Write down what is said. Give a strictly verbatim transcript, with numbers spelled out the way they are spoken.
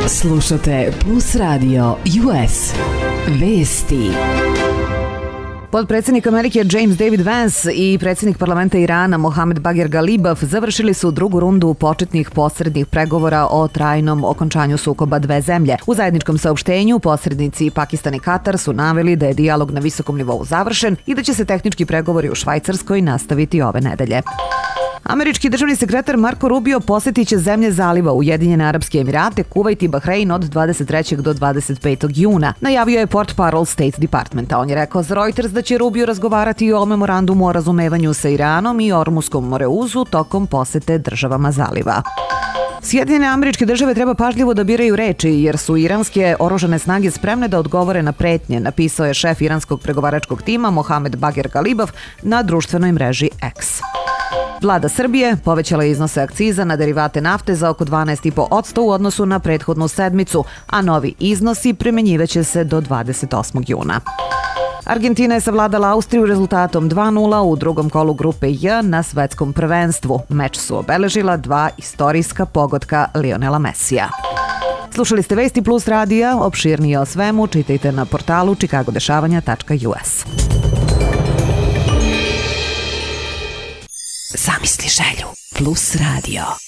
Slušate Plus Radio U S. Vesti. Potpredsjednik Amerike James David Vance i predsjednik parlamenta Irana Mohamed Bagher Ghalibaf završili su drugu rundu početnih posrednih pregovora o trajnom okončanju sukoba dve zemlje. U zajedničkom saopštenju posrednici Pakistan i Katar su naveli da je dijalog na visokom nivou završen i da će se tehnički pregovori u Švajcarskoj nastaviti ove nedelje. Američki državni sekretar Marco Rubio posjetit će zemlje zaliva Ujedinjene Arapske Emirate, Kuvajt i Bahrein od dvadeset trećeg do dvadeset petog juna. Najavio je portparol State Departmenta. On je rekao za Reuters da će Rubio razgovarati o memorandumu o razumevanju sa Iranom i Ormuskom Moreuzu tokom posete državama zaliva. Sjedinjene Američke Države treba pažljivo da biraju reči jer su iranske oružane snage spremne da odgovore na pretnje, napisao je šef iranskog pregovaračkog tima Mohamed Bagher Ghalibaf na društvenoj mreži X. Vlada Srbije povećala iznose akciza na derivate nafte za oko dvanaest zarez pet posto u odnosu na prethodnu sedmicu, a novi iznosi primenjivaće se do dvadeset osmog juna. Argentina je savladala Austriju rezultatom dva nula u drugom kolu grupe J na svetskom prvenstvu. Meč su obeležila dva istorijska pogotka Lionela Messija. Slušali ste Vesti Plus radija, opširnije o svemu čitajte na portalu chicagodešavanja tačka u s. Zamisli želju. Plus radio.